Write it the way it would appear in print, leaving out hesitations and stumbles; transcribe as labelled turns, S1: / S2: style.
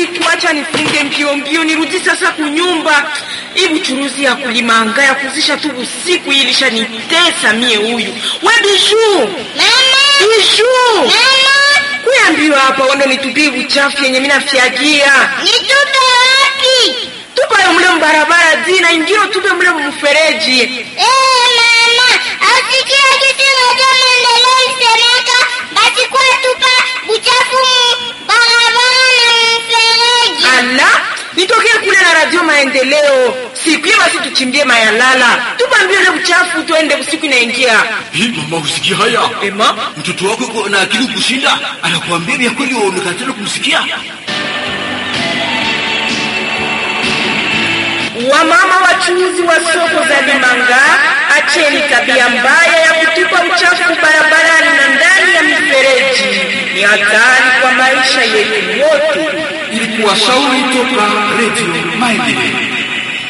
S1: usiku, acha nifunge mbio nirudi sasa kunyumba. Ibu churuzi ya kulimanga ya kuzisha tu usiku ilisha nitesa mie huyu. We Bijou!
S2: Mama!
S1: Bijou!
S2: Mama!
S1: Kuambiwa hapa wando nitupie uchafu yenye mimi nafiagia.
S2: Nitupe wapi?
S1: Tupa mle mbarabara zina ingiro tupe mle mfereji.
S2: Mama, asikia kitu moja maendeleo isemeka basi kwa tupa uchafu barabara na mfereji.
S1: Ala, nitokea kule na radio Maendeleo. Siku hiyo basi tuchimbie mayalala. Tupa mbio ile uchafu tuende usiku inaingia.
S3: Hii mama usikia haya?
S1: Ema,
S3: mtoto wako yuko na akili kushinda, anakuambia vya kweli wewe unakatana kumsikia.
S1: Wamama wachuuzi wa soko za Limanga, acheni tabia mbaya ya kutupa uchafu barabarani na ndani ya mifereji. Ni hatari kwa maisha yetu wote.
S3: Ilikuwa shauri toka Radio Maendeleo.